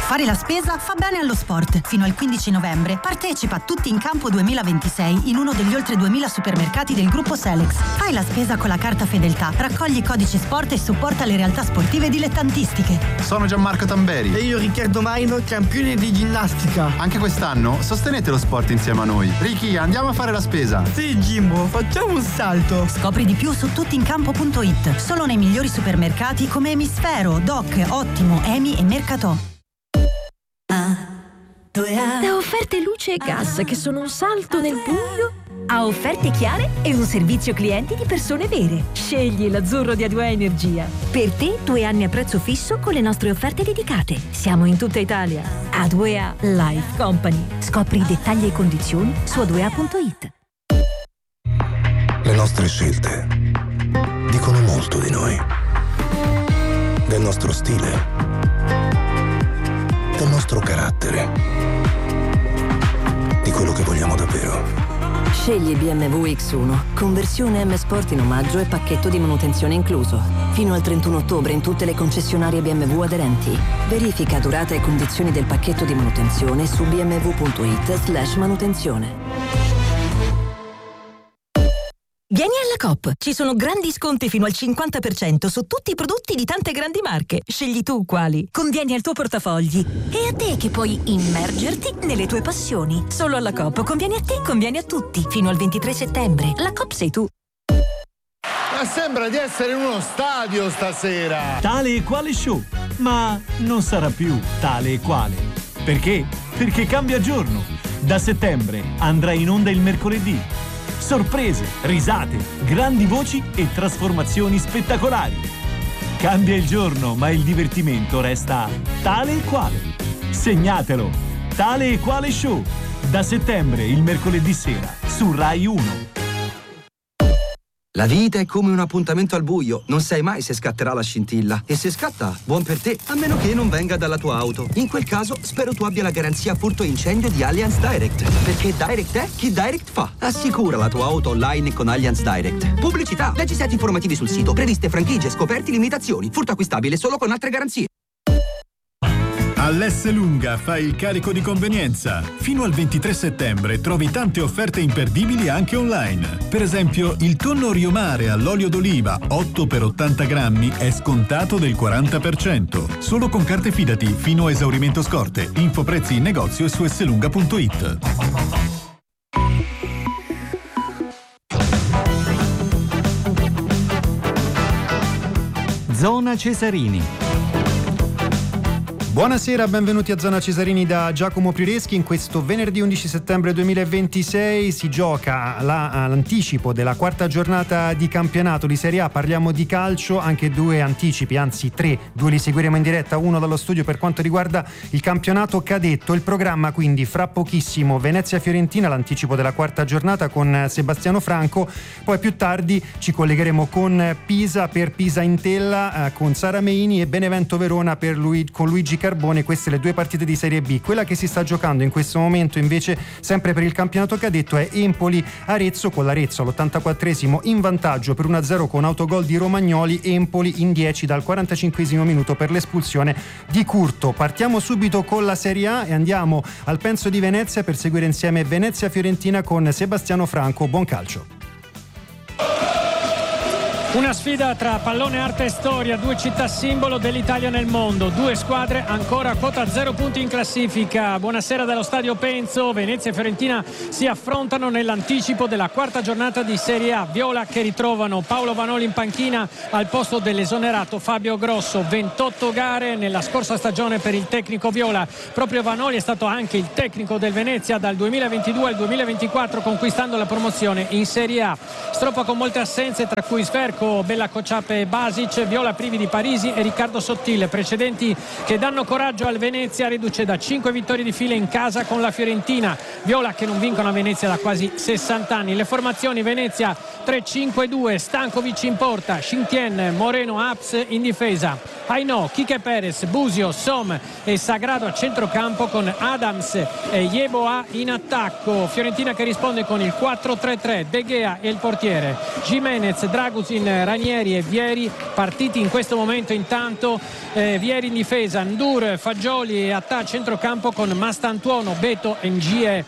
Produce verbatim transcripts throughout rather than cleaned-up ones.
Fare la spesa fa bene allo sport. Fino al quindici novembre partecipa a Tutti in Campo duemilaventisei in uno degli oltre duemila supermercati del gruppo Selex. Fai la spesa con la carta Fedeltà, raccogli i codici sport e supporta le realtà sportive dilettantistiche. Sono Gianmarco Tamberi. E io Riccardo Maino, campione di ginnastica. Anche quest'anno sostenete lo sport insieme a noi. Ricky, andiamo a fare la spesa. Sì, Jimbo, facciamo un salto. Scopri di più su tuttincampo punto it. Solo nei migliori supermercati come Emisfero, Doc, Ottimo, Emi e Mercatò. Da offerte luce e gas che sono un salto nel buio a offerte chiare e un servizio clienti di persone vere. Scegli l'azzurro di A due A Energia. Per te due anni a prezzo fisso con le nostre offerte dedicate. Siamo in tutta Italia. A due A Life Company. Scopri i dettagli e condizioni su a due a punto it. Le nostre scelte dicono molto di noi. Del nostro stile. Del nostro carattere. Di quello che vogliamo davvero. Scegli B M W X uno, conversione M Sport in omaggio e pacchetto di manutenzione incluso. Fino al trentuno ottobre in tutte le concessionarie B M W aderenti. Verifica durata e condizioni del pacchetto di manutenzione su b m w punto it slash manutenzione. Vieni alla Coop, ci sono grandi sconti fino al cinquanta per cento su tutti i prodotti di tante grandi marche. Scegli tu quali. Convieni al tuo portafogli. E a te che puoi immergerti nelle tue passioni. Solo alla Coop convieni a te, convieni a tutti. Fino al ventitré settembre. La Coop sei tu. Ma sembra di essere in uno stadio stasera. Tale e quale show, ma non sarà più tale e quale. Perché? Perché cambia giorno. Da settembre andrà in onda il mercoledì. Sorprese, risate, grandi voci e trasformazioni spettacolari. Cambia il giorno, ma il divertimento resta tale e quale. Segnatelo. Tale e quale show. Da settembre, il mercoledì sera, su Rai uno. La vita è come un appuntamento al buio, non sai mai se scatterà la scintilla. E se scatta, buon per te, a meno che non venga dalla tua auto. In quel caso, spero tu abbia la garanzia furto e incendio di Allianz Direct. Perché Direct è chi Direct fa. Assicura la tua auto online con Allianz Direct. Pubblicità, leggi siti informativi sul sito, previste franchigie, scoperti, limitazioni. Furto acquistabile solo con altre garanzie. All'S Lunga fai il carico di convenienza. Fino al ventitré settembre trovi tante offerte imperdibili anche online. Per esempio, il tonno Riomare all'olio d'oliva otto per ottanta grammi è scontato del quaranta per cento. Solo con carte Fidati fino a esaurimento scorte. Info prezzi in negozio e su slunga punto it. Zona Cesarini. Buonasera, benvenuti a Zona Cesarini da Giacomo Prireschi. In questo venerdì undici settembre duemilaventisei si gioca la, l'anticipo della quarta giornata di campionato di Serie A. Parliamo di calcio, anche due anticipi, anzi tre, due li seguiremo in diretta, uno dallo studio per quanto riguarda il campionato cadetto. Il programma quindi fra pochissimo Venezia-Fiorentina, l'anticipo della quarta giornata con Sebastiano Franco, poi più tardi ci collegheremo con Pisa per Pisa Intella, eh, con Sara Meini, e Benevento Verona per lui, con Luigi Carbone. Queste le due partite di Serie B. Quella che si sta giocando in questo momento invece sempre per il campionato cadetto è Empoli-Arezzo, con l'Arezzo all'ottantaquattresimo in vantaggio per uno a zero con autogol di Romagnoli. Empoli in dieci dal quarantacinquesimo minuto per l'espulsione di Curto. Partiamo subito con la Serie A e andiamo al Penso di Venezia per seguire insieme Venezia-Fiorentina con Sebastiano Franco. Buon calcio. Una sfida tra pallone, arte e storia, due città simbolo dell'Italia nel mondo, due squadre ancora a quota zero punti in classifica. Buonasera dallo stadio Penso. Venezia e Fiorentina si affrontano nell'anticipo della quarta giornata di Serie A. Viola che ritrovano Paolo Vanoli in panchina al posto dell'esonerato Fabio Grosso. ventotto gare nella scorsa stagione per il tecnico viola. Proprio Vanoli è stato anche il tecnico del Venezia dal duemilaventidue al duemilaventiquattro, conquistando la promozione in Serie A. Stroppa con molte assenze, tra cui Sverco, Bella Cociape e Basic, Viola privi di Parisi e Riccardo Sottile, precedenti che danno coraggio al Venezia, riduce da cinque vittorie di fila in casa con la Fiorentina. Viola che non vincono a Venezia da quasi sessanta anni. Le formazioni: Venezia tre cinque due, Stankovic in porta, Xintien, Moreno, Aps in difesa, Ainò, Quique Perez, Busio, Som e Sagrado a centrocampo con Adams e Yeboah in attacco. Fiorentina che risponde con il quattro tre tre, De Gea e il portiere Jimenez, Draguzin, in Ranieri e Vieri, partiti in questo momento intanto. eh, Vieri in difesa, Ndur, Fagioli e Attà a centrocampo con Mastantuono, Beto e Ngie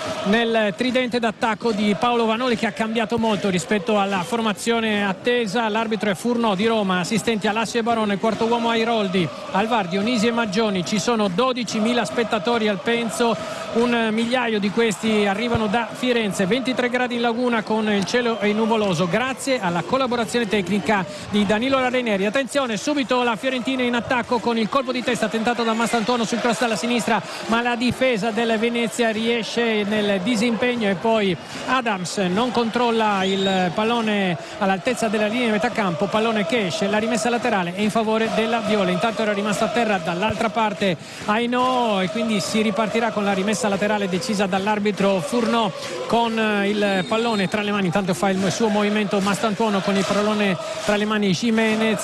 nel tridente d'attacco di Paolo Vanoli, che ha cambiato molto rispetto alla formazione attesa. L'arbitro è Furnò di Roma, assistenti Alassio e Barone, quarto uomo Airoldi, al V A R Dionisi e Maggioni. Ci sono dodicimila spettatori al Penzo, un migliaio di questi arrivano da Firenze. Ventitré gradi in laguna con il cielo è nuvoloso grazie alla collaborazione tecnica di Danilo Ranieri. Attenzione, subito la Fiorentina in attacco con il colpo di testa tentato da Mastantuono sul cross dalla sinistra, ma la difesa del Venezia riesce nel disimpegno e poi Adams non controlla il pallone all'altezza della linea di metà campo, pallone che esce, la rimessa laterale è in favore della Viola. Intanto era rimasto a terra dall'altra parte Aino e quindi si ripartirà con la rimessa laterale decisa dall'arbitro Furnò con il pallone tra le mani. Intanto fa il suo movimento Mastantuono con il pallone tra le mani Jimenez,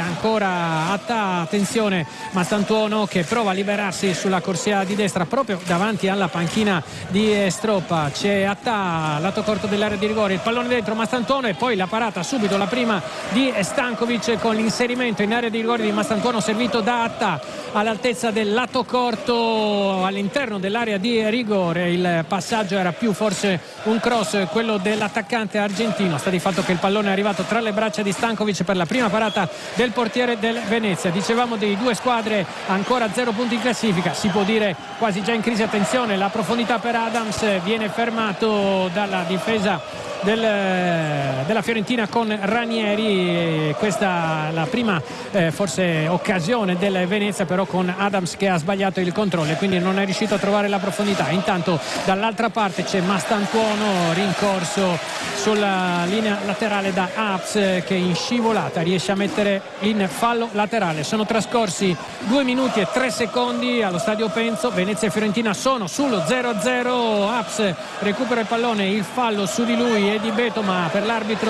ancora Attà, attenzione Mastantuono che prova a liberarsi sulla corsia di destra proprio davanti alla panchina di Stroppa. C'è Attà lato corto dell'area di rigore, il pallone dentro Mastantuono e poi la parata subito la prima di Stankovic con l'inserimento in area di rigore di Mastantuono servito da Attà all'altezza del lato corto all'interno dell'area di rigore. Il passaggio era più forse un cross, quello dell'attaccante argentino. Sta di fatto che il pallone è arrivato tra le braccia di Stankovic per la prima parata del portiere del Venezia. Dicevamo dei due squadre ancora zero punti in classifica, si può dire quasi già in crisi. Attenzione, la profondità per Adams, viene fermato dalla difesa del, della Fiorentina con Ranieri. Questa la prima eh, forse occasione del Venezia, però con Adams che ha sbagliato il controllo e quindi non è riuscito a trovare la profondità. Intanto dall'altra parte c'è Mastantuono rincorso sulla linea laterale da Abs che in scivolata riesce a mettere in fallo laterale. Sono trascorsi due minuti e tre secondi allo stadio Penzo. Venezia e Fiorentina sono sullo zero a zero. Abs recupera il pallone, il fallo su di lui e di Beto, ma per l'arbitro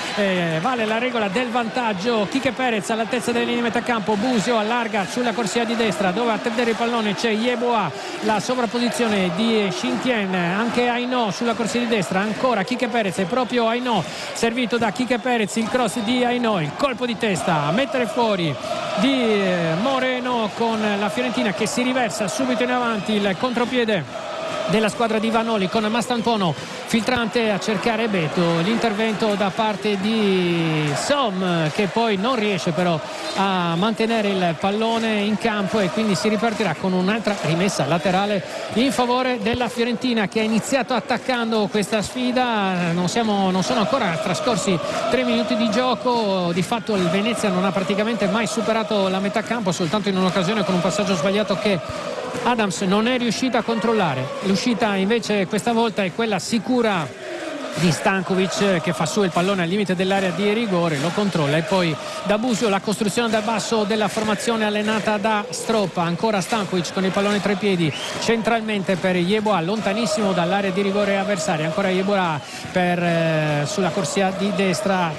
eh, vale la regola del vantaggio. Quique Perez all'altezza delle linee metacampo, Busio allarga sulla corsia di destra dove a tenere il pallone c'è Yeboah, la sovrapposizione di Xintien, anche Aino sulla corsia di destra, ancora Quique Perez, è proprio Aino servito da Quique Perez, il cross di Aino, il colpo di testa a mettere fuori di Moreno con la Fiorentina che si riversa subito in avanti. Il contropiede della squadra di Vanoli con Mastantuono filtrante a cercare Beto, l'intervento da parte di Som che poi non riesce però a mantenere il pallone in campo e quindi si ripartirà con un'altra rimessa laterale in favore della Fiorentina che ha iniziato attaccando questa sfida. Non, siamo, non sono ancora trascorsi tre minuti di gioco, di fatto il Venezia non ha praticamente mai superato la metà campo, soltanto in un'occasione con un passaggio sbagliato che Adams non è riuscita a controllare. L'uscita invece questa volta è quella sicura di Stankovic che fa su il pallone al limite dell'area di rigore, lo controlla e poi da Busio la costruzione dal basso della formazione allenata da Stroppa. Ancora Stankovic con il pallone tra i piedi centralmente per Yeboah, lontanissimo dall'area di rigore avversaria. Ancora Yeboah per eh, sulla corsia di destra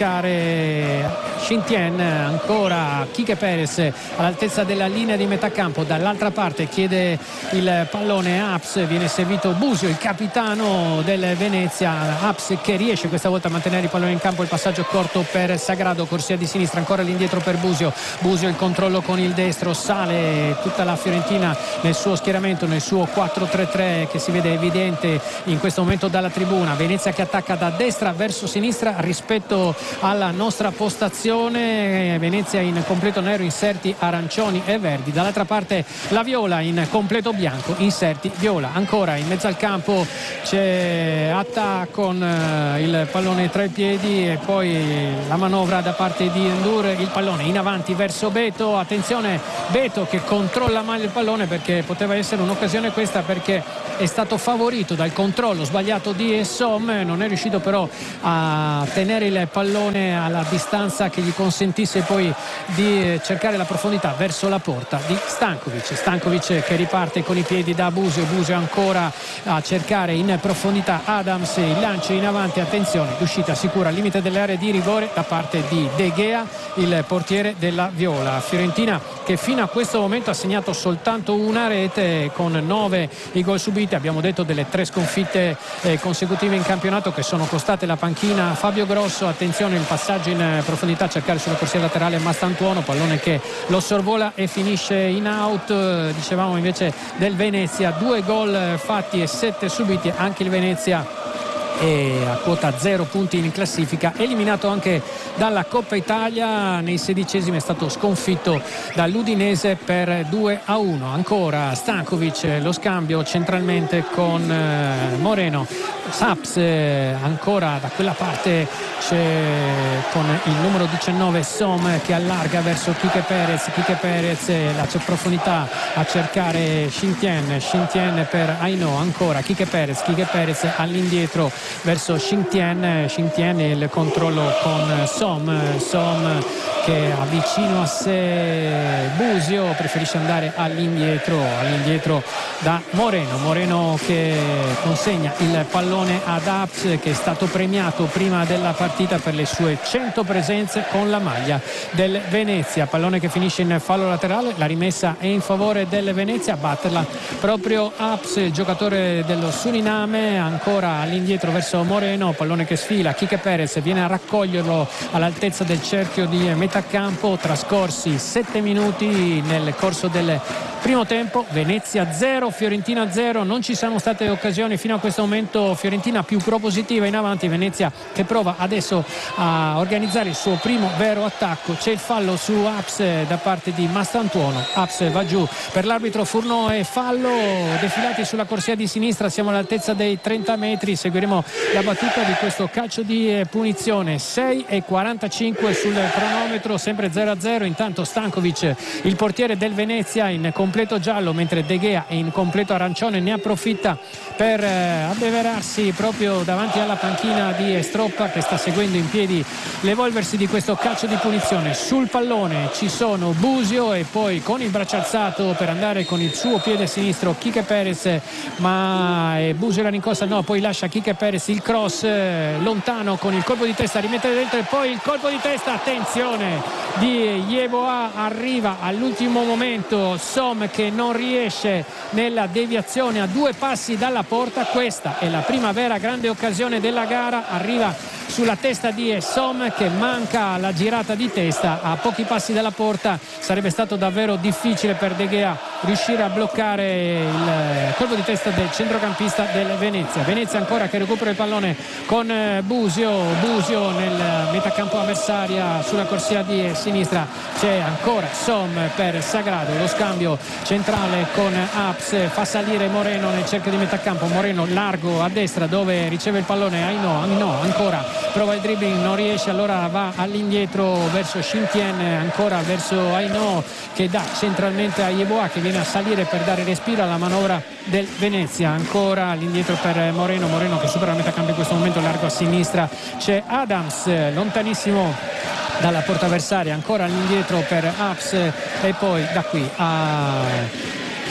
cercare Xintien, ancora Quique Perez all'altezza della linea di metà campo, dall'altra parte chiede il pallone Abs, viene servito Busio, il capitano del Venezia. Abs che riesce questa volta a mantenere il pallone in campo, il passaggio corto per Sagrado, corsia di sinistra, ancora all'indietro per Busio. Busio il controllo con il destro, sale tutta la Fiorentina nel suo schieramento, nel suo quattro tre tre che si vede evidente in questo momento dalla tribuna. Venezia che attacca da destra verso sinistra rispetto alla nostra postazione. Venezia in completo nero, inserti arancioni e verdi, dall'altra parte la Viola in completo bianco, inserti viola. Ancora in mezzo al campo c'è Attà con il pallone tra i piedi e poi la manovra da parte di Ndur, il pallone in avanti verso Beto. Attenzione Beto che controlla male il pallone perché poteva essere un'occasione questa, perché è stato favorito dal controllo sbagliato di Som, non è riuscito però a tenere il pallone alla distanza che gli consentisse poi di cercare la profondità verso la porta di Stankovic. Stankovic che riparte con i piedi da Busio, Busio ancora a cercare in profondità Adams, il lancio in avanti, attenzione, l'uscita sicura al limite dell'area di rigore da parte di De Gea, il portiere della Viola. Fiorentina che fino a questo momento ha segnato soltanto una rete con nove i gol subiti, abbiamo detto delle tre sconfitte eh, consecutive in campionato che sono costate la panchina a Fabio Grosso. Attenzione, il passaggio in profondità a cercare sulla corsia laterale Mastantuono, pallone che lo sorvola e finisce in out. Dicevamo invece del Venezia, due gol fatti e sette subiti, anche il Venezia e a quota zero punti in classifica, eliminato anche dalla Coppa Italia. Nei sedicesimi è stato sconfitto dall'Udinese per due a uno. Ancora Stankovic, lo scambio centralmente con eh, Moreno. Saps eh, ancora da quella parte c'è con il numero diciannove Som che allarga verso Quique Perez. Quique Perez, la profondità a cercare Xintien. Xintien per Aino, ancora Quique Perez. Quique Perez all'indietro verso Xintien. Xintien, il controllo con Som. Som che ha vicino a sé Busio, preferisce andare all'indietro, all'indietro da Moreno. Moreno che consegna il pallone ad Aps, che è stato premiato prima della partita per le sue cento presenze con la maglia del Venezia. Pallone che finisce in fallo laterale, la rimessa è in favore del Venezia, a batterla proprio Aps, il giocatore dello Suriname. Ancora all'indietro verso Moreno, pallone che sfila, Quique Perez viene a raccoglierlo all'altezza del cerchio di metà campo. Trascorsi sette minuti nel corso del primo tempo, Venezia zero, Fiorentina zero. Non ci sono state occasioni fino a questo momento, Fiorentina più propositiva in avanti, Venezia che prova adesso a organizzare il suo primo vero attacco. C'è il fallo su Aps da parte di Mastantuono, Aps va giù per l'arbitro Furno e fallo. Defilati sulla corsia di sinistra, siamo all'altezza dei trenta metri, seguiremo la battuta di questo calcio di punizione. Sei e quarantacinque sul cronometro, sempre zero a zero. Intanto Stankovic, il portiere del Venezia, in completo giallo, mentre De Gea è in completo arancione, ne approfitta per eh, abbeverarsi proprio davanti alla panchina di Stroppa, che sta seguendo in piedi l'evolversi di questo calcio di punizione. Sul pallone ci sono Busio e poi con il braccio alzato per andare con il suo piede sinistro Quique Perez, ma eh, Busio la rincosta, no, poi lascia Quique Perez il cross eh, lontano con il colpo di testa, rimettere dentro e poi il colpo di testa, attenzione, di Yeboah, arriva all'ultimo momento Som che non riesce nella deviazione a due passi dalla porta. Questa è la prima vera grande occasione della gara, arriva sulla testa di Som che manca la girata di testa a pochi passi dalla porta. Sarebbe stato davvero difficile per De Gea riuscire a bloccare il colpo di testa del centrocampista del Venezia. Venezia ancora che recupera il pallone con Busio, Busio nel metacampo avversaria sulla corsia di sinistra, c'è ancora Som per Sagrado, lo scambio centrale con Aps, fa salire Moreno nel cerchio di metacampo, Moreno largo a destra dove riceve il pallone Aino, Aino ancora prova il dribbling, non riesce, allora va all'indietro verso Xintien, ancora verso Aino che dà centralmente a Yeboah che viene a salire per dare respiro alla manovra del Venezia. Ancora all'indietro per Moreno, Moreno che supera il metacampo in questo momento, largo a sinistra c'è Adams lontanissimo dalla porta avversaria, ancora all'indietro per Aps e poi da qui a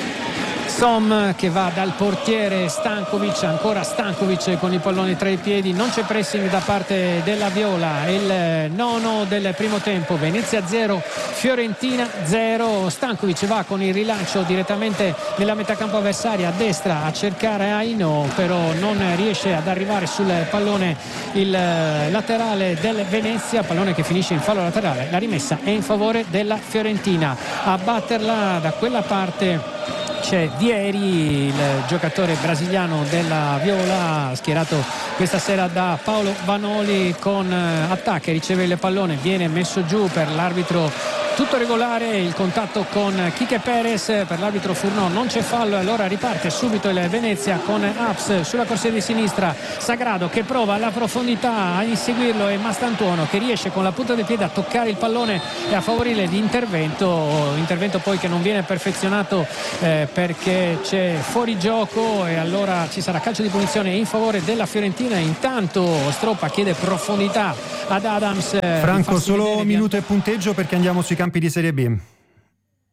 Som che va dal portiere Stankovic, ancora Stankovic con il pallone tra i piedi, non c'è pressing da parte della Viola. Il nono del primo tempo, Venezia zero, Fiorentina zero. Stankovic va con il rilancio direttamente nella metacampo avversaria a destra a cercare Aino, però non riesce ad arrivare sul pallone il laterale del Venezia, pallone che finisce in fallo laterale. La rimessa è in favore della Fiorentina, a batterla da quella parte c'è Vieri, il giocatore brasiliano della Viola, schierato questa sera da Paolo Vanoli con attacca, riceve il pallone, viene messo giù per l'arbitro. Tutto regolare, il contatto con Quique Perez, per l'arbitro Furno non c'è fallo, allora riparte subito il Venezia con Aps sulla corsia di sinistra, Sagrado che prova alla profondità a inseguirlo e Mastantuono che riesce con la punta del piede a toccare il pallone e a favorire l'intervento, intervento poi che non viene perfezionato eh, perché c'è fuorigioco e allora ci sarà calcio di punizione in favore della Fiorentina. Intanto Stroppa chiede profondità ad Adams. Franco, solo minuto e punteggio perché andiamo sui campi di Serie B.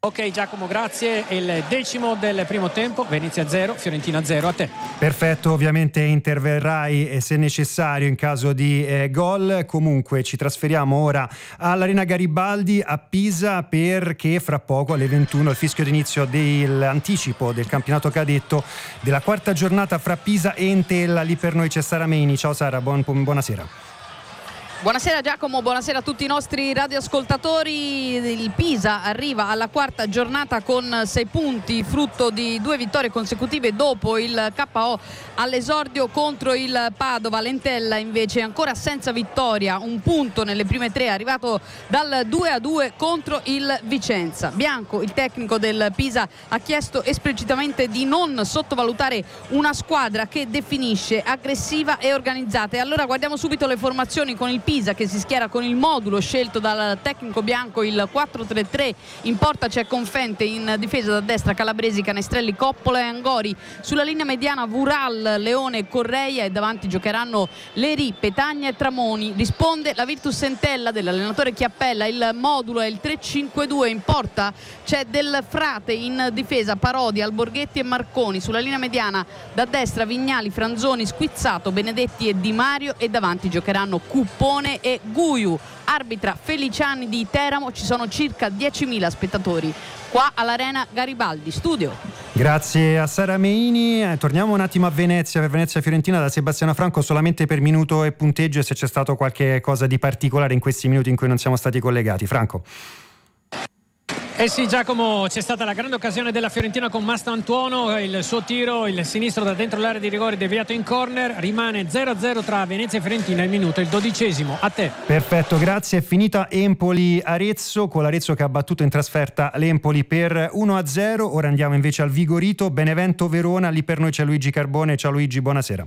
Ok Giacomo, grazie. Il decimo del primo tempo, Venezia zero, Fiorentina zero, a te. Perfetto, ovviamente interverrai eh, se necessario in caso di eh, gol. Comunque ci trasferiamo ora all'Arena Garibaldi a Pisa, perché fra poco alle ventuno il fischio d'inizio dell'anticipo del campionato cadetto della quarta giornata fra Pisa e Entella. Lì per noi c'è Sara Meini. Ciao Sara, buon, buonasera. Buonasera Giacomo, buonasera a tutti i nostri radioascoltatori. Il Pisa arriva alla quarta giornata con sei punti, frutto di due vittorie consecutive dopo il K O all'esordio contro il Padova. L'Entella invece è ancora senza vittoria, un punto nelle prime tre, arrivato dal due a due contro il Vicenza. Bianco, il tecnico del Pisa, ha chiesto esplicitamente di non sottovalutare una squadra che definisce aggressiva e organizzata. E allora guardiamo subito le formazioni con il Pisa Pisa che si schiera con il modulo scelto dal tecnico bianco, il quattro tre tre. In porta c'è Confente, in difesa da destra Calabresi, Canestrelli, Coppola e Angori. Sulla linea mediana Vural, Leone e Correia, e davanti giocheranno Leri, Petagna e Tramoni. Risponde la Virtus Entella dell'allenatore Chiappella, il modulo è il tre cinque due. In porta c'è Del Frate, in difesa Parodi, Alborghetti e Marconi. Sulla linea mediana da destra Vignali, Franzoni, Squizzato, Benedetti e Di Mario, e davanti giocheranno Cuppone e Guiu. Arbitra Feliciani di Teramo. Ci sono circa diecimila spettatori qua all'Arena Garibaldi. Studio. Grazie a Sara Meini. Eh, torniamo un attimo a Venezia, per Venezia Fiorentina, da Sebastiano Franco, solamente per minuto e punteggio, e se c'è stato qualche cosa di particolare in questi minuti in cui non siamo stati collegati. Franco. Eh sì Giacomo, c'è stata la grande occasione della Fiorentina con Mastantuono, il suo tiro, il sinistro da dentro l'area di rigore deviato in corner. Rimane zero a zero tra Venezia e Fiorentina, il minuto, il dodicesimo, a te. Perfetto, grazie. È finita Empoli-Arezzo, con l'Arezzo che ha battuto in trasferta l'Empoli per uno a zero. Ora andiamo invece al Vigorito, Benevento-Verona. Lì per noi c'è Luigi Carbone. Ciao Luigi, buonasera.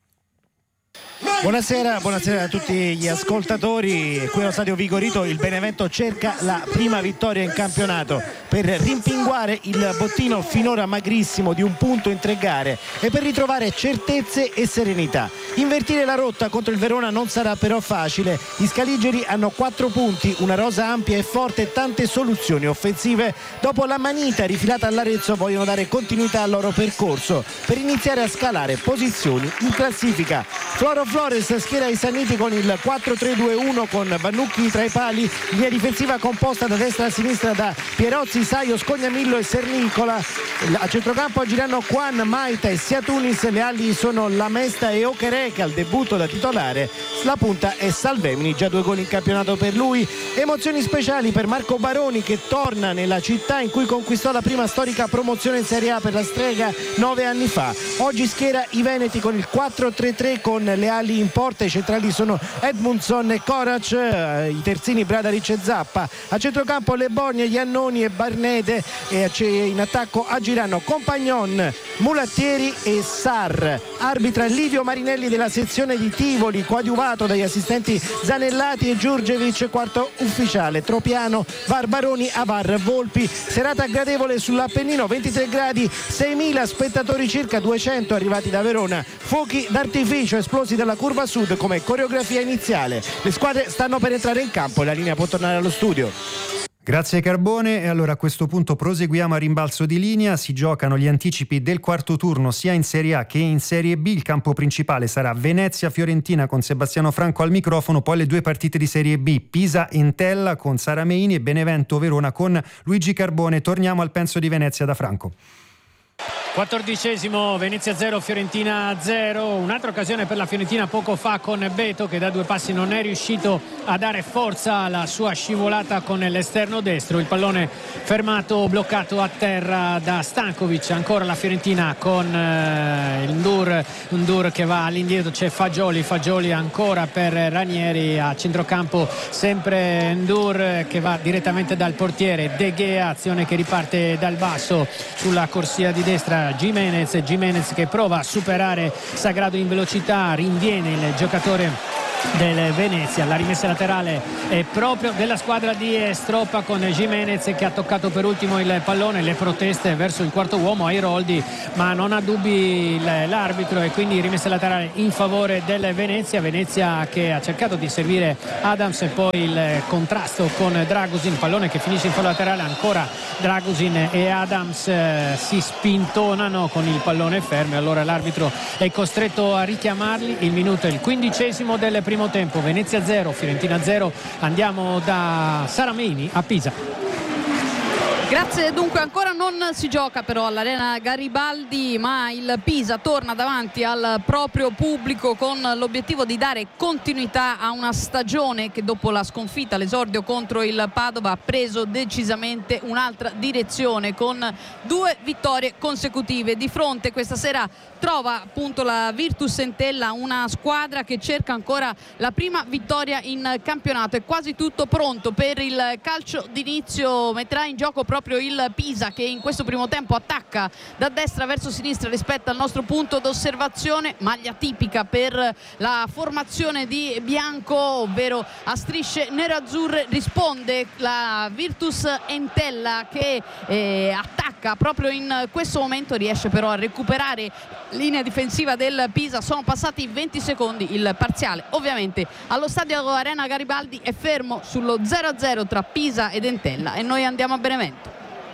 Buonasera, buonasera a tutti gli ascoltatori. Qui allo stadio Vigorito il Benevento cerca la prima vittoria in campionato per rimpinguare il bottino finora magrissimo di un punto in tre gare e per ritrovare certezze e serenità. Invertire la rotta contro il Verona non sarà però facile. Gli scaligeri hanno quattro punti, una rosa ampia e forte e tante soluzioni offensive. Dopo la manita rifilata all'Arezzo vogliono dare continuità al loro percorso per iniziare a scalare posizioni in classifica. Floro Flores schiera i Sanniti con il quattro tre due uno con Vannucchi tra i pali, linea difensiva composta da destra a sinistra da Pierozzi, Saio, Scognamillo e Sernicola. A centrocampo agiranno Juan, Maita e Siatunis, le ali sono Lamesta e Okereke al debutto da titolare. La punta è Salvemini, già due gol in campionato per lui. Emozioni speciali per Marco Baroni che torna nella città in cui conquistò la prima storica promozione in Serie A per la Strega nove anni fa. Oggi schiera i Veneti con il quattro tre tre con le ali in porta. I centrali sono Edmundson e Korac, i terzini Bradaric e Zappa. A centrocampo Le Borgne, Iannoni e Barnete, e in attacco agiranno Compagnon, Mulattieri e Sarr. Arbitra Livio Marinelli della sezione di Tivoli, coadiuvato dagli assistenti Zanellati e Giurgevic, quarto ufficiale Tropiano, Barbaroni, Avar, Volpi. Serata gradevole sull'Appennino, ventitré gradi, seimila spettatori circa, duecento arrivati da Verona. Fuochi d'artificio esplosi dalla curva sud come coreografia iniziale. Le squadre stanno per entrare in campo e la linea può tornare allo studio. Grazie Carbone. E allora a questo punto proseguiamo a rimbalzo di linea. Si giocano gli anticipi del quarto turno sia in Serie A che in Serie B. Il campo principale sarà Venezia-Fiorentina con Sebastiano Franco al microfono, poi le due partite di Serie B, Pisa-Entella con Sara Meini e Benevento-Verona con Luigi Carbone. Torniamo al penso di Venezia da Franco. quattordicesimo, Venezia zero, Fiorentina zero. Un'altra occasione per la Fiorentina poco fa con Beto, che da due passi non è riuscito a dare forza alla sua scivolata con l'esterno destro. Il pallone fermato, bloccato a terra da Stankovic. Ancora la Fiorentina con eh, il Ndur, Ndur che va all'indietro. C'è Fagioli, Fagioli ancora per Ranieri. A centrocampo sempre Ndur che va direttamente dal portiere De Gea, azione che riparte dal basso sulla corsia di destra. Gimenez, Gimenez che prova a superare Sagrado in velocità, rinviene il giocatore del Venezia. La rimessa laterale è proprio della squadra di Stroppa, con Gimenez che ha toccato per ultimo il pallone. Le proteste verso il quarto uomo, Airoldi, ma non ha dubbi l'arbitro, e quindi rimessa laterale in favore del Venezia. Venezia che ha cercato di servire Adams, e poi il contrasto con Dragusin, pallone che finisce in fallo laterale. Ancora Dragusin e Adams eh, si spintonano con il pallone fermo, allora l'arbitro è costretto a richiamarli. Il minuto è il quindicesimo del primo tempo. Venezia zero, Fiorentina zero. Andiamo da Saramini a Pisa. Grazie. Dunque ancora non si gioca però all'Arena Garibaldi, ma il Pisa torna davanti al proprio pubblico con l'obiettivo di dare continuità a una stagione che dopo la sconfitta, l'esordio contro il Padova, ha preso decisamente un'altra direzione, con due vittorie consecutive. Di fronte questa sera trova appunto la Virtus Entella, una squadra che cerca ancora la prima vittoria in campionato. È quasi tutto pronto per il calcio d'inizio, metterà in gioco proprio il Pisa, che in questo primo tempo attacca da destra verso sinistra rispetto al nostro punto d'osservazione. Maglia tipica per la formazione di Bianco, ovvero a strisce nerazzurre. Risponde la Virtus Entella che eh, attacca proprio in questo momento, riesce però a recuperare linea difensiva del Pisa. Sono passati venti secondi, il parziale ovviamente allo stadio Arena Garibaldi è fermo sullo zero a zero tra Pisa ed Entella, e noi andiamo a Benevento.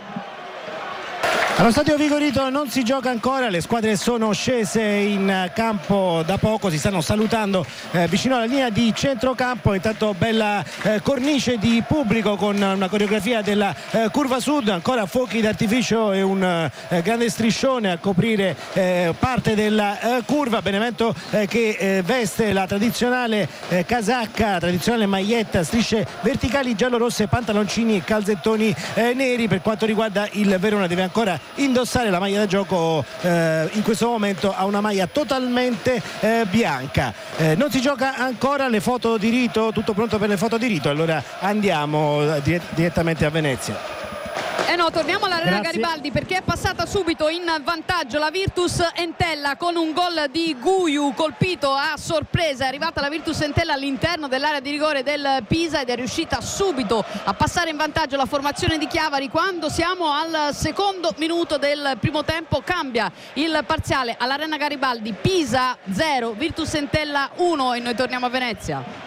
Allo stadio Vigorito non si gioca ancora, le squadre sono scese in campo da poco, si stanno salutando eh, vicino alla linea di centrocampo. Intanto bella eh, cornice di pubblico con una coreografia della eh, curva sud, ancora fuochi d'artificio e un eh, grande striscione a coprire eh, parte della eh, curva. Benevento eh, che eh, veste la tradizionale eh, casacca, tradizionale maglietta, strisce verticali giallo-rosse, pantaloncini e calzettoni eh, neri. Per quanto riguarda il Verona, deve ancora indossare la maglia da gioco, eh, in questo momento ha una maglia totalmente eh, bianca. Eh, non si gioca ancora, le foto di rito, tutto pronto per le foto di rito, allora andiamo dire- direttamente a Venezia. Eh no, torniamo all'Arena Garibaldi, perché è passata subito in vantaggio la Virtus Entella con un gol di Guiu colpito a sorpresa. È arrivata la Virtus Entella all'interno dell'area di rigore del Pisa ed è riuscita subito a passare in vantaggio la formazione di Chiavari. Quando siamo al secondo minuto del primo tempo cambia il parziale all'Arena Garibaldi: Pisa zero, Virtus Entella uno, e noi torniamo a Venezia.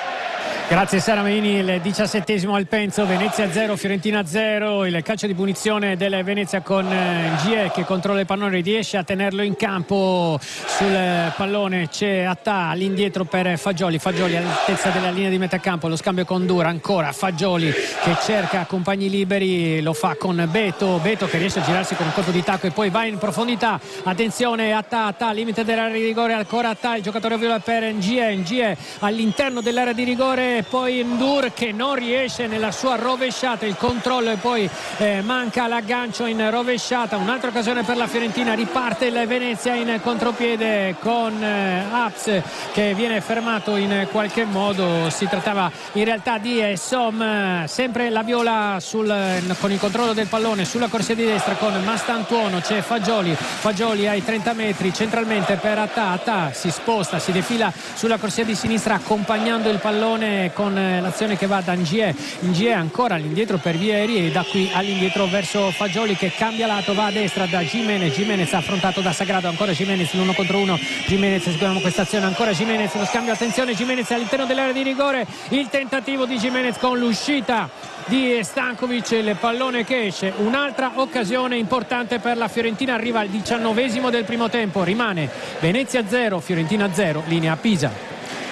Grazie Saramini. Il diciassettesimo al Penzo, Venezia zero, Fiorentina zero. Il calcio di punizione del Venezia con Gie che controlla il pallone, riesce a tenerlo in campo. Sul pallone c'è Attà all'indietro per Fagioli, Fagioli all'altezza della linea di metà campo, lo scambio con Dura, ancora Fagioli che cerca compagni liberi, lo fa con Beto, Beto che riesce a girarsi con un colpo di tacco e poi va in profondità. Attenzione, Attà, Attà, limite dell'area di rigore, ancora Attà, il giocatore viola per Ngie, Ngie all'interno dell'area di rigore, poi Ndur che non riesce nella sua rovesciata, il controllo e poi eh, manca l'aggancio in rovesciata. Un'altra occasione per la Fiorentina, riparte il Venezia in contropiede con eh, Aps che viene fermato in qualche modo. Si trattava in realtà di eh, Som, sempre la viola sul, con il controllo del pallone sulla corsia di destra con Mastantuono. C'è Fagioli, Fagioli ai trenta metri centralmente per Attà, Attà si sposta, si defila sulla corsia di sinistra accompagnando il pallone con l'azione che va da Ngie, Ngie ancora all'indietro per Vieri e da qui all'indietro verso Fagioli che cambia lato, va a destra da Gimenez, Gimenez affrontato da Sagrado, ancora Gimenez l'uno contro uno, Gimenez, seguiamo questa azione, ancora Gimenez, lo scambio, attenzione Gimenez all'interno dell'area di rigore, il tentativo di Gimenez con l'uscita di Stankovic, il pallone che esce. Un'altra occasione importante per la Fiorentina, arriva al diciannovesimo del primo tempo, rimane Venezia zero, Fiorentina zero, linea Pisa.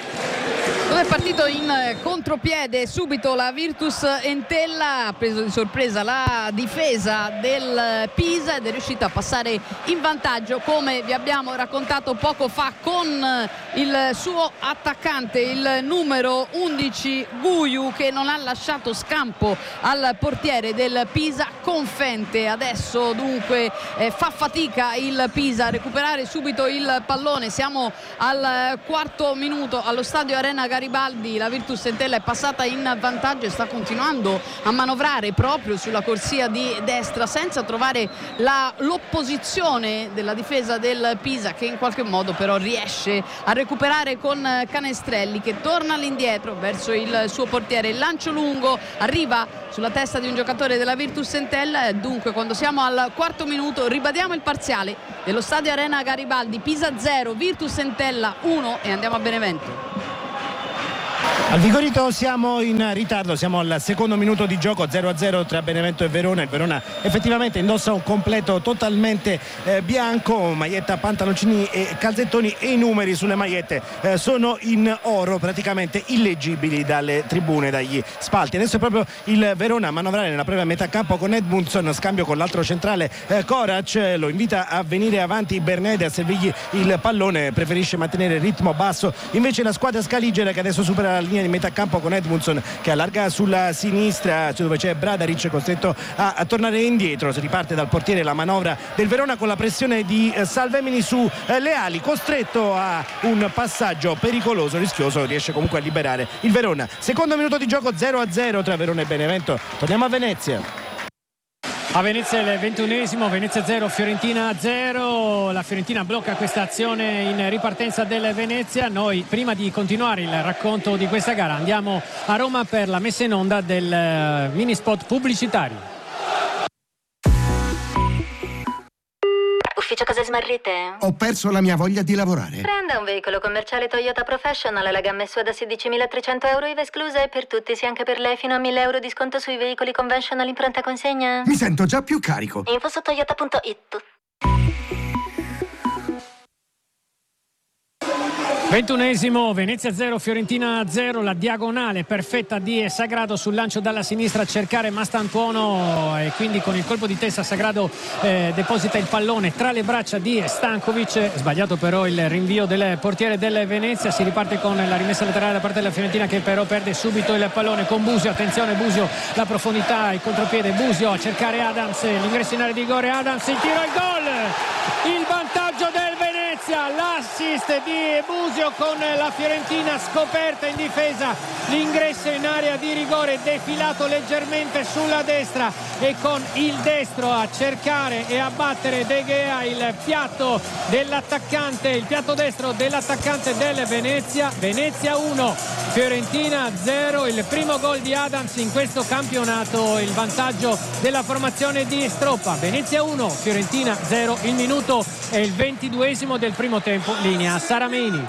È partito in contropiede subito la Virtus Entella, ha preso di sorpresa la difesa del Pisa ed è riuscita a passare in vantaggio, come vi abbiamo raccontato poco fa, con il suo attaccante, il numero undici Guiu, che non ha lasciato scampo al portiere del Pisa. Confente. Adesso dunque eh, fa fatica il Pisa a recuperare subito il pallone. Siamo al quarto minuto allo stadio Arena Garibaldi. La Virtus Entella è passata in vantaggio e sta continuando a manovrare proprio sulla corsia di destra senza trovare la, l'opposizione della difesa del Pisa, che in qualche modo però riesce a recuperare con Canestrelli, che torna all'indietro verso il suo portiere. Il lancio lungo arriva sulla testa di un giocatore della Virtus Entella. Dunque quando siamo al quarto minuto ribadiamo il parziale dello stadio Arena Garibaldi: Pisa zero, Virtus Entella uno, e andiamo a Benevento. Al Vigorito siamo in ritardo, siamo al secondo minuto di gioco, zero a zero tra Benevento e Verona. Il Verona effettivamente indossa un completo totalmente eh, bianco, maglietta, pantaloncini e calzettoni, e i numeri sulle magliette eh, sono in oro, praticamente illeggibili dalle tribune, dagli spalti. Adesso è proprio il Verona a manovrare nella propria metà campo con Edmundson, scambio con l'altro centrale eh, Korac, lo invita a venire avanti Bernede, a servirgli il pallone, preferisce mantenere il ritmo basso invece la squadra scaligera, che adesso supera la linea di metà campo con Edmundson che allarga sulla sinistra dove c'è Bradaric costretto a, a tornare indietro. Si riparte dal portiere la manovra del Verona con la pressione di eh, Salvemini su eh, Leali, costretto a un passaggio pericoloso, rischioso, riesce comunque a liberare il Verona. Secondo minuto di gioco, zero a zero tra Verona e Benevento. Torniamo a Venezia. A Venezia il ventunesimo, Venezia zero, Fiorentina zero. La Fiorentina blocca questa azione in ripartenza del Venezia. Noi, prima di continuare il racconto di questa gara, andiamo a Roma per la messa in onda del mini spot pubblicitario. Ufficio Case Smarrite? Ho perso la mia voglia di lavorare. Prenda un veicolo commerciale Toyota Professional, la gamma S U A da sedicimilatrecento euro I V A esclusa, e per tutti, sì anche per lei, fino a mille euro di sconto sui veicoli conventional in pronta consegna. Mi sento già più carico. Info su toyota punto it. ventunesimo, Venezia zero, Fiorentina zero. La diagonale perfetta di Sagrado sul lancio dalla sinistra a cercare Mastantuono, e quindi con il colpo di testa Sagrado eh, deposita il pallone tra le braccia di Stankovic. Sbagliato però il rinvio del portiere del Venezia. Si riparte con la rimessa laterale da parte della Fiorentina, che però perde subito il pallone con Busio. Attenzione Busio, la profondità, il contropiede, Busio a cercare Adams, l'ingresso in area di rigore, Adams, il tiro, il gol, il vantaggio del Venezia, l'assist di Busio con la Fiorentina scoperta in difesa, l'ingresso in area di rigore, defilato leggermente sulla destra e con il destro a cercare e a battere De Gea, il piatto dell'attaccante, il piatto destro dell'attaccante del Venezia. Venezia uno, Fiorentina zero, il primo gol di Adams in questo campionato, il vantaggio della formazione di Stroppa. Venezia uno, Fiorentina zero, il minuto è il ventiduesimo del primo tempo, linea Sarameni.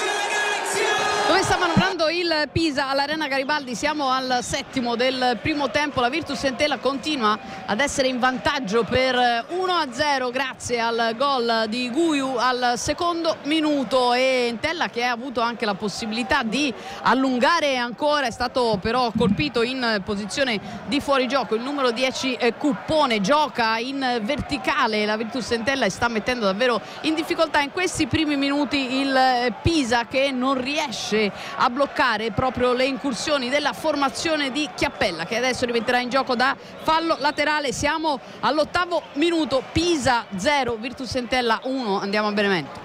Dove sta manovrando il Pisa all'Arena Garibaldi? Siamo al settimo del primo tempo. La Virtus Entella continua ad essere in vantaggio per uno a zero grazie al gol di Guiu al secondo minuto, e Entella che ha avuto anche la possibilità di allungare ancora, è stato però colpito in posizione di fuorigioco. Il numero dieci Cuppone gioca in verticale la Virtus Entella e sta mettendo davvero in difficoltà in questi primi minuti il Pisa, che non riesce a bloccare proprio le incursioni della formazione di Chiappella, che adesso rimetterà in gioco da fallo laterale. Siamo all'ottavo minuto, Pisa zero, Virtus Entella uno. Andiamo a Benevento.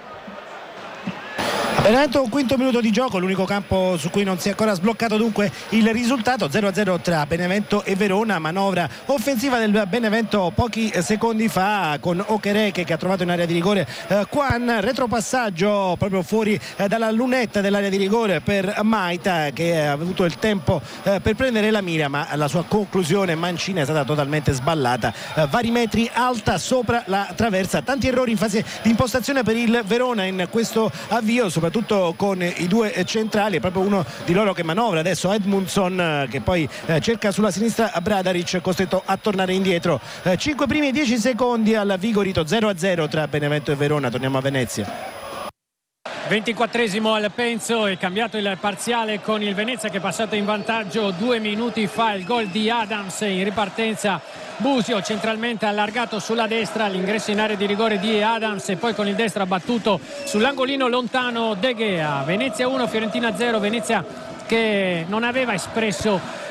Benevento, un quinto minuto di gioco, l'unico campo su cui non si è ancora sbloccato dunque il risultato, zero a zero tra Benevento e Verona. Manovra offensiva del Benevento pochi secondi fa con Okereke che ha trovato in area di rigore eh, Quan, retropassaggio proprio fuori eh, dalla lunetta dell'area di rigore per Maita, che ha avuto il tempo eh, per prendere la mira, ma la sua conclusione mancina è stata totalmente sballata, eh, vari metri alta sopra la traversa. Tanti errori in fase di impostazione per il Verona in questo avvio, soprattutto con i due centrali. È proprio uno di loro che manovra adesso, Edmundson, che poi eh, cerca sulla sinistra Bradaric, costretto a tornare indietro. eh, cinque primi e dieci secondi al Vigorito, zero a zero tra Benevento e Verona. Torniamo a Venezia. ventiquattresimo al Penzo, è cambiato il parziale con il Venezia che è passato in vantaggio due minuti fa. Il gol di Adams in ripartenza, Busio centralmente allargato sulla destra, l'ingresso in area di rigore di Adams e poi con il destro ha battuto sull'angolino lontano De Gea. Venezia uno, Fiorentina zero. Venezia che non aveva espresso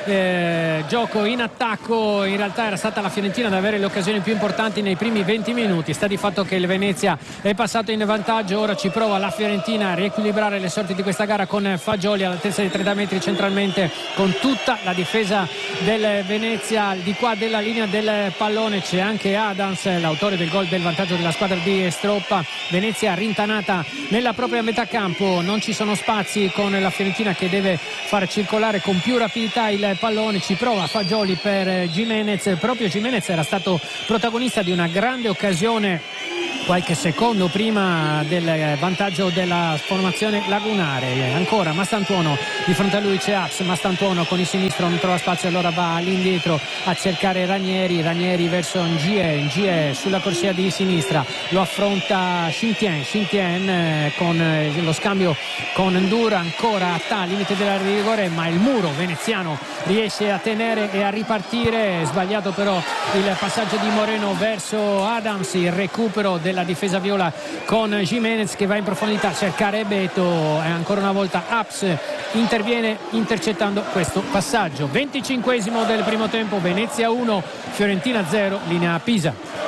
eh, gioco in attacco. In realtà era stata la Fiorentina ad avere le occasioni più importanti nei primi venti minuti. Sta di fatto che il Venezia è passato in vantaggio. Ora ci prova la Fiorentina a riequilibrare le sorti di questa gara con Fagioli all'altezza di trenta metri centralmente, con tutta la difesa del Venezia. Di qua della linea del pallone c'è anche Adams, l'autore del gol del vantaggio della squadra di Stroppa. Venezia rintanata nella propria metà campo, non ci sono spazi con la Fiorentina che deve far circolare con più rapidità il pallone. Ci prova Fagioli per Gimenez. Proprio Gimenez era stato protagonista di una grande occasione qualche secondo prima del vantaggio della formazione lagunare. Ancora Mastantuono, di fronte a lui c'è Ax. Mastantuono con il sinistro non trova spazio, allora va all'indietro a cercare Ranieri. Ranieri verso Ngie, Ngie sulla corsia di sinistra, lo affronta Xintien. Xintien eh, con eh, lo scambio con Ndura, ancora a limite della rigore, ma il muro veneziano riesce a tenere e a ripartire. Sbagliato però il passaggio di Moreno verso Adams, il recupero della difesa viola con Gimenez che va in profondità a cercare Beto, e ancora una volta Aps interviene intercettando questo passaggio. venticinquesimo del primo tempo, Venezia uno, Fiorentina zero, linea Pisa.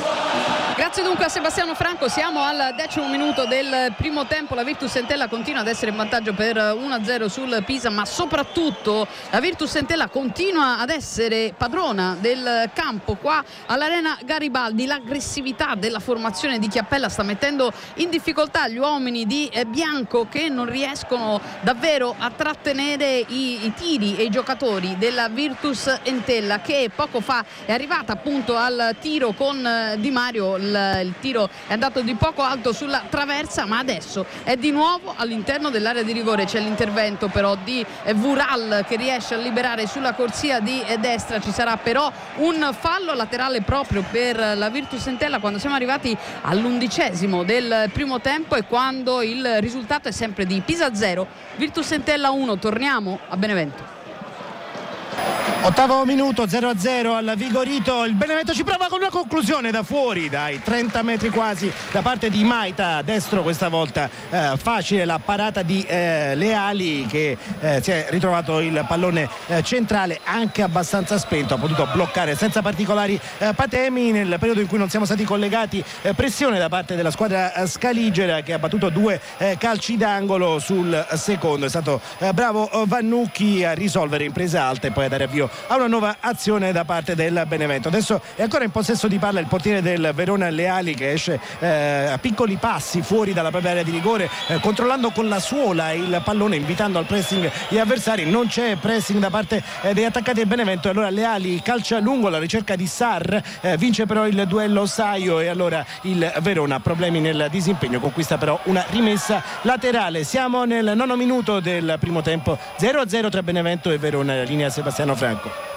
Grazie dunque a Sebastiano Franco. Siamo al decimo minuto del primo tempo. La Virtus Entella continua ad essere in vantaggio per uno a zero sul Pisa, ma soprattutto la Virtus Entella continua ad essere padrona del campo qua all'Arena Garibaldi. L'aggressività della formazione di Chiappella sta mettendo in difficoltà gli uomini di Bianco, che non riescono davvero a trattenere i, i tiri e i giocatori della Virtus Entella, che poco fa è arrivata appunto al tiro con Di Mario. Il, il tiro è andato di poco alto sulla traversa, ma adesso è di nuovo all'interno dell'area di rigore. C'è l'intervento però di Vural che riesce a liberare sulla corsia di destra. Ci sarà però un fallo laterale proprio per la Virtus Entella quando siamo arrivati all'undicesimo del primo tempo e quando il risultato è sempre di Pisa zero, Virtus Entella uno. Torniamo a Benevento. Ottavo minuto, zero a zero al Vigorito. Il Benevento ci prova con una conclusione da fuori, dai trenta metri quasi, da parte di Maita, destro questa volta. Eh, facile la parata di eh, Leali, che eh, si è ritrovato il pallone eh, centrale, anche abbastanza spento, ha potuto bloccare senza particolari eh, patemi. Nel periodo in cui non siamo stati collegati, eh, pressione da parte della squadra eh, scaligera, che ha battuto due eh, calci d'angolo sul secondo. È stato eh, bravo eh, Vannucchi a risolvere in presa alta e poi a dare avvio a una nuova azione da parte del Benevento. Adesso è ancora in possesso di palla il portiere del Verona, Leali, che esce eh, a piccoli passi fuori dalla propria area di rigore, eh, controllando con la suola il pallone, invitando al pressing gli avversari. Non c'è pressing da parte eh, degli attaccanti del Benevento, e allora Leali calcia lungo alla ricerca di Sarr, eh, vince però il duello Saio, e allora il Verona ha problemi nel disimpegno, conquista però una rimessa laterale. Siamo nel nono minuto del primo tempo, zero a zero tra Benevento e Verona. La linea Sebastiano Franco.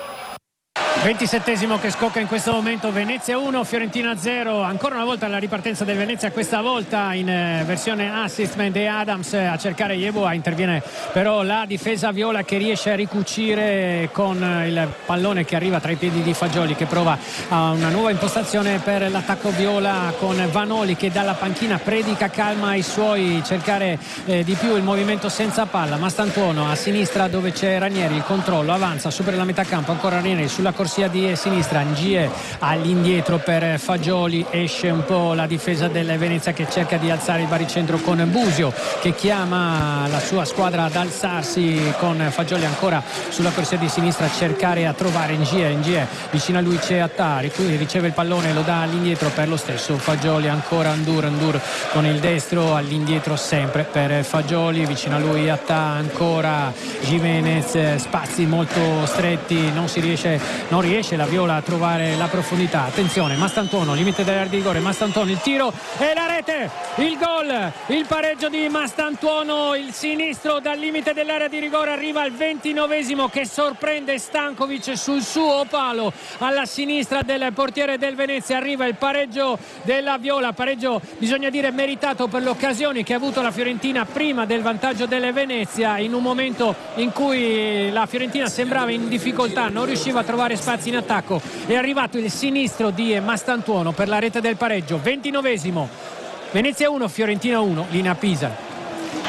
ventisettesimo che scocca in questo momento, Venezia uno, Fiorentina zero. Ancora una volta la ripartenza del Venezia, questa volta in eh, versione assistment, e Adams eh, a cercare Yeboah. Interviene però la difesa viola, che riesce a ricucire con eh, il pallone che arriva tra i piedi di Fagioli, che prova a una nuova impostazione per l'attacco viola con Vanoli, che dalla panchina predica calma ai suoi, cercare eh, di più il movimento senza palla. Mastantuono a sinistra dove c'è Ranieri, il controllo, avanza, supera la metà campo, ancora Ranieri sulla corsia di sinistra, Ngie all'indietro per Fagioli, esce un po' la difesa del Venezia che cerca di alzare il baricentro con Busio, che chiama la sua squadra ad alzarsi, con Fagioli ancora sulla corsia di sinistra a cercare a trovare Ngie. Ngie vicino a lui c'è Attari, qui riceve il pallone, lo dà all'indietro per lo stesso Fagioli, ancora Ndur, Ndur con il destro all'indietro sempre per Fagioli, vicino a lui Attà, ancora Gimenez, spazi molto stretti, non si riesce non riesce la Viola a trovare la profondità. Attenzione, Mastantuono, limite dell'area di rigore, Mastantuono, il tiro e la rete, il gol, il pareggio di Mastantuono, il sinistro dal limite dell'area di rigore, arriva al ventinovesimo che sorprende Stankovic sul suo palo alla sinistra del portiere del Venezia. Arriva il pareggio della Viola, pareggio bisogna dire meritato per le occasioni che ha avuto la Fiorentina prima del vantaggio delle Venezia, in un momento in cui la Fiorentina sembrava in difficoltà, non riusciva a trovare spazi in attacco. È arrivato il sinistro di Mastantuono per la rete del pareggio. Ventinovesimo, Venezia uno, Fiorentina uno, linea Pisa.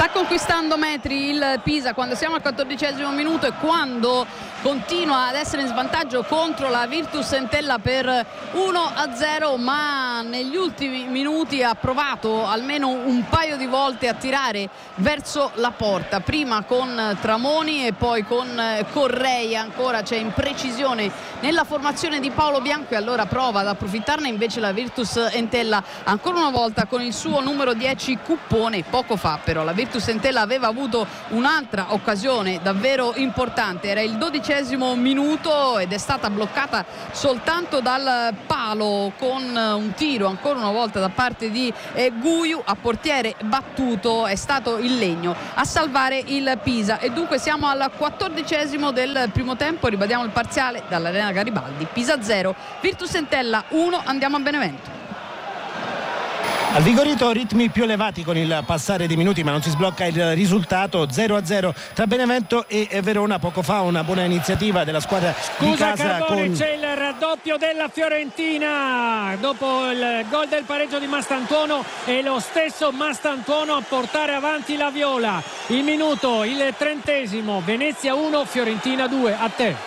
Sta conquistando metri il Pisa quando siamo al quattordicesimo minuto e quando continua ad essere in svantaggio contro la Virtus Entella per uno a zero, ma negli ultimi minuti ha provato almeno un paio di volte a tirare verso la porta, prima con Tramoni e poi con Correia. Ancora c'è imprecisione nella formazione di Paolo Bianco e allora prova ad approfittarne invece la Virtus Entella ancora una volta con il suo numero dieci Cuppone. Poco fa però la Virtus Entella aveva avuto un'altra occasione davvero importante, era il dodicesimo minuto ed è stata bloccata soltanto dal palo con un tiro ancora una volta da parte di eh, Guiu a portiere battuto. È stato il Legno a salvare il Pisa e dunque siamo al quattordicesimo del primo tempo. Ribadiamo il parziale dall'Arena Garibaldi: Pisa zero, Virtus Entella uno. Andiamo a Benevento. Al Vigorito ritmi più elevati con il passare dei minuti, ma non si sblocca il risultato. Zero a zero tra Benevento e Verona. Poco fa una buona iniziativa della squadra Scusa, di casa. Carbone, con... c'è il raddoppio della Fiorentina dopo il gol del pareggio di Mastantuono, e lo stesso Mastantuono a portare avanti la Viola. Il minuto, il trentesimo, Venezia uno, Fiorentina due. A te.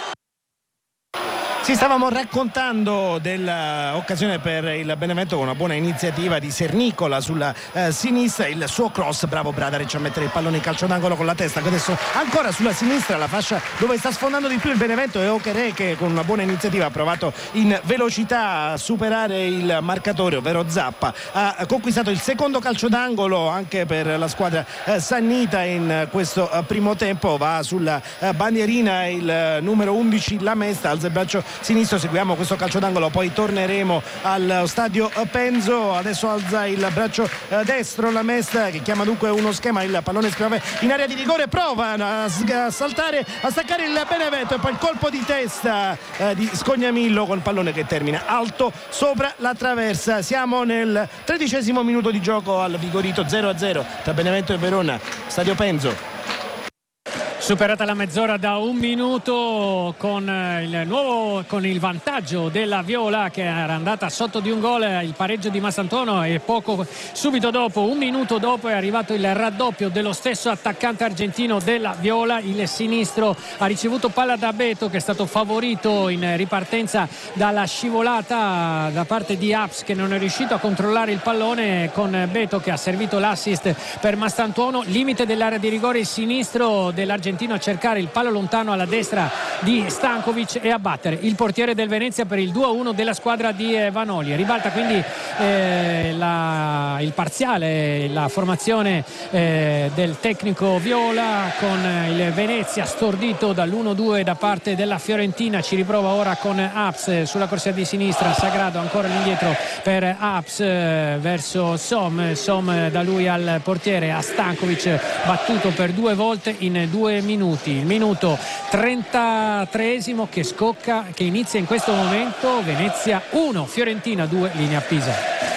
Sì, stavamo raccontando dell'occasione per il Benevento con una buona iniziativa di Sernicola sulla eh, sinistra, il suo cross, bravo Bradaric a mettere il pallone in calcio d'angolo con la testa. Adesso ancora sulla sinistra, la fascia dove sta sfondando di più il Benevento, e Okere che con una buona iniziativa ha provato in velocità a superare il marcatore, ovvero Zappa. Ha conquistato il secondo calcio d'angolo anche per la squadra eh, sannita in questo eh, primo tempo. Va sulla eh, bandierina il eh, numero undici Lamesta, alza il braccio sinistro. Seguiamo questo calcio d'angolo, poi torneremo al stadio Penzo. Adesso alza il braccio eh, destro la Mesta, che chiama dunque uno schema. Il pallone scrive in area di rigore, prova a, a saltare, a staccare il Benevento, e poi il colpo di testa eh, di Scognamillo col pallone che termina alto sopra la traversa. Siamo nel tredicesimo minuto di gioco al Vigorito, zero a zero tra Benevento e Verona, stadio Penzo. Superata la mezz'ora da un minuto con il nuovo con il vantaggio della Viola, che era andata sotto di un gol, il pareggio di Mastantuono, e poco subito dopo, un minuto dopo, è arrivato il raddoppio dello stesso attaccante argentino della Viola. Il sinistro ha ricevuto palla da Beto, che è stato favorito in ripartenza dalla scivolata da parte di Aps, che non è riuscito a controllare il pallone, con Beto che ha servito l'assist per Mastantuono. Limite dell'area di rigore, il sinistro dell'argentino a cercare il palo lontano alla destra di Stankovic e a battere il portiere del Venezia per il due a uno della squadra di Vanoli. Ribalta quindi eh, la, il parziale, la formazione eh, del tecnico Viola, con il Venezia stordito dall'uno due da parte della Fiorentina. Ci riprova ora con Aps sulla corsia di sinistra, Sagrado ancora all'indietro per Aps eh, verso Som, Som da lui al portiere, a Stankovic, battuto per due volte in due minuti. Il minuto trentatreesimo che scocca, che inizia in questo momento. Venezia uno, Fiorentina due, linea Pisa.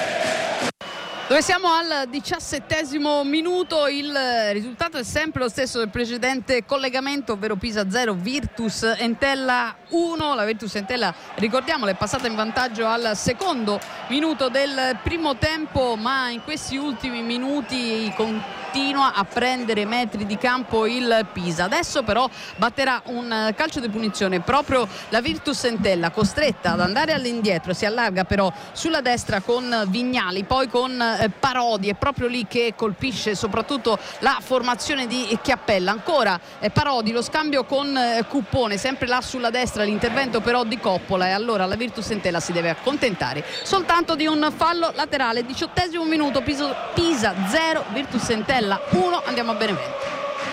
Dove siamo al diciassettesimo minuto, il risultato è sempre lo stesso del precedente collegamento, ovvero Pisa zero, Virtus Entella uno. La Virtus Entella, ricordiamolo, è passata in vantaggio al secondo minuto del primo tempo, ma in questi ultimi minuti continua a prendere metri di campo il Pisa. Adesso però batterà un calcio di punizione proprio la Virtus Entella, costretta ad andare all'indietro. Si allarga però sulla destra con Vignali, poi con Parodi, è proprio lì che colpisce soprattutto la formazione di Chiappella. Ancora Parodi, lo scambio con Cuppone, sempre là sulla destra, l'intervento però di Coppola, e allora la Virtus Entella si deve accontentare soltanto di un fallo laterale. Diciottesimo minuto, Pisa zero, Virtus Entella uno. Andiamo a Benevento.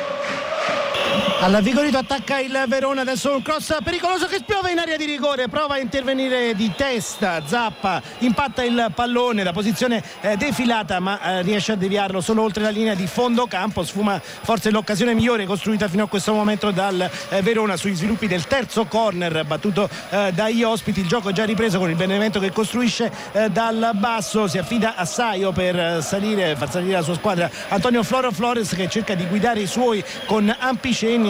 Al Vigorito attacca il Verona, adesso un cross pericoloso che spiove in area di rigore, prova a intervenire di testa Zappa, impatta il pallone da posizione eh, defilata, ma eh, riesce a deviarlo solo oltre la linea di fondo campo. Sfuma forse l'occasione migliore costruita fino a questo momento dal eh, Verona sugli sviluppi del terzo corner battuto eh, dagli ospiti. Il gioco è già ripreso con il Benevento che costruisce eh, dal basso, si affida a Saio per eh, salire, far salire la sua squadra. Antonio Floro Flores che cerca di guidare i suoi con ampi cenni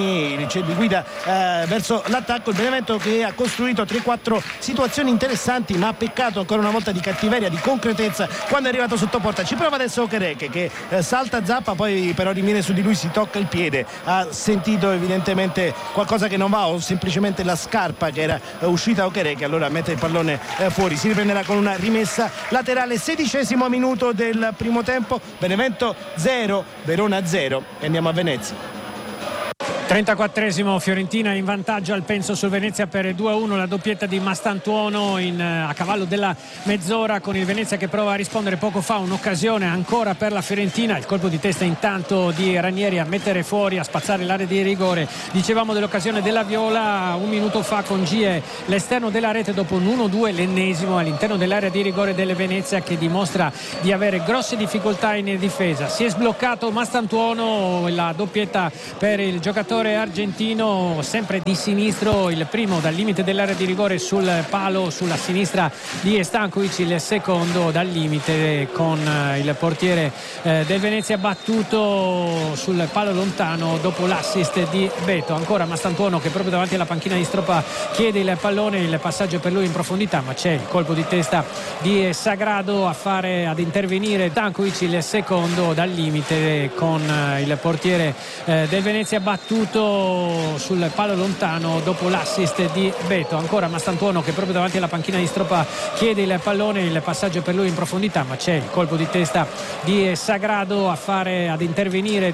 Giannini ci guida eh, verso l'attacco. Il Benevento che ha costruito tre quattro situazioni interessanti, ma ha peccato ancora una volta di cattiveria, di concretezza quando è arrivato sotto porta. Ci prova adesso Okereke che eh, salta Zappa, poi però rimane su di lui, si tocca il piede, ha sentito evidentemente qualcosa che non va o semplicemente la scarpa che era eh, uscita Okereke, allora mette il pallone eh, fuori. Si riprenderà con una rimessa laterale. Sedicesimo minuto del primo tempo, Benevento zero, Verona zero, e andiamo a Venezia. trentaquattresimo, Fiorentina in vantaggio al Penso sul Venezia per due a uno, la doppietta di Mastantuono in, a cavallo della mezz'ora, con il Venezia che prova a rispondere. Poco fa un'occasione ancora per la Fiorentina, il colpo di testa intanto di Ranieri a mettere fuori, a spazzare l'area di rigore. Dicevamo dell'occasione della Viola un minuto fa con Gie, l'esterno della rete dopo un uno due, l'ennesimo all'interno dell'area di rigore delle Venezia, che dimostra di avere grosse difficoltà in difesa. Si è sbloccato Mastantuono, la doppietta per il giocatore argentino, sempre di sinistro, il primo dal limite dell'area di rigore sul palo sulla sinistra di Stankovic, il secondo dal limite con il portiere eh, del Venezia battuto sul palo lontano dopo l'assist di Beto. Ancora Mastantuono che proprio davanti alla panchina di Stropa chiede il pallone, il passaggio per lui in profondità, ma c'è il colpo di testa di Sagrado a fare ad intervenire Stankovic, il secondo dal limite con il portiere eh, del Venezia battuto sul palo lontano dopo l'assist di Beto. Ancora Mastantuono che proprio davanti alla panchina di Stropa chiede il pallone, il passaggio per lui in profondità, ma c'è il colpo di testa di Sagrado a fare ad intervenire